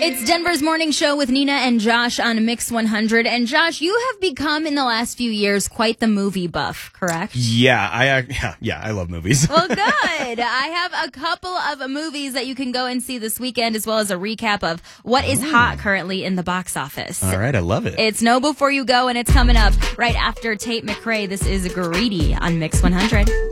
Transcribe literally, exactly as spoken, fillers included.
It's Denver's Morning Show with Nina and Josh on Mix one hundred. And Josh, you have become in the last few years quite the movie buff, correct? Yeah, I uh, yeah, yeah, I love movies. Well, good. I have a couple of movies that you can go and see this weekend, as well as a recap of what is hot currently in the box office. All right, I love it. It's Know Before You Go, and it's coming up right after Tate McRae. This is Greedy on Mix one hundred.